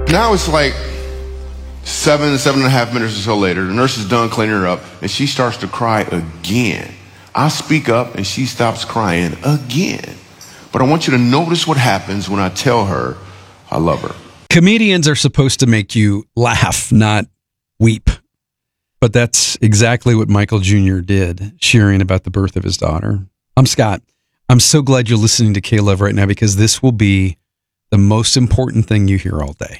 Now it's like 7.5 minutes or so later, the nurse is done cleaning her up, and she starts to cry again. I speak up, and she stops crying again. But I want you to notice what happens when I tell her I love her. Comedians are supposed to make you laugh, not weep. But that's exactly what Michael Jr. did, sharing about the birth of his daughter. I'm Scott. I'm so glad you're listening to K-Love right now, because this will be the most important thing you hear all day.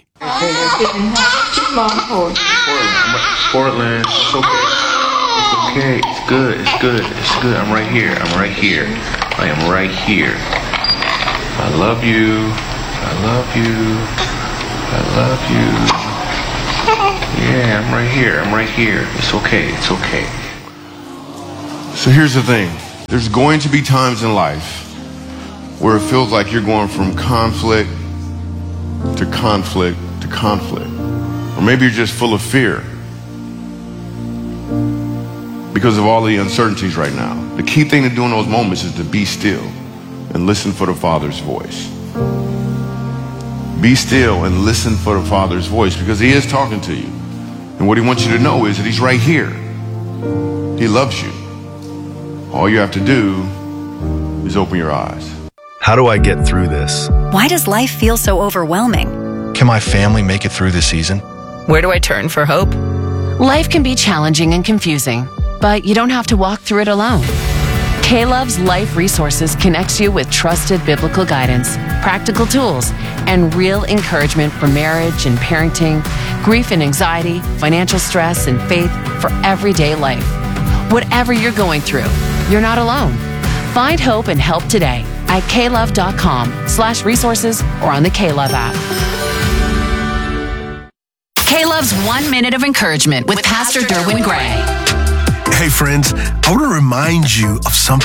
Portland. It's okay. It's okay. It's good. It's good. It's good. I'm right here. I'm right here. I am right here. I love you. I love you. I love you. Yeah, I'm right here. I'm right here. It's okay. It's okay. So here's the thing. There's going to be times in life where it feels like you're going from conflict to conflict to conflict. Or maybe you're just full of fear because of all the uncertainties right now. The key thing to do in those moments is to be still and listen for the Father's voice. Be still and listen for the Father's voice, because He is talking to you. And what He wants you to know is that He's right here. He loves you. All you have to do is open your eyes. How do I get through this? Why does life feel so overwhelming? Can my family make it through this season? Where do I turn for hope? Life can be challenging and confusing, but you don't have to walk through it alone. K-Love's Life Resources connects you with trusted biblical guidance, practical tools, and real encouragement for marriage and parenting, grief and anxiety, financial stress, and faith for everyday life. Whatever you're going through, you're not alone. Find hope and help today at klove.com/resources or on the K-Love app. K-Love's 1 Minute of Encouragement with Pastor Derwin Gray. Hey friends, I want to remind you of something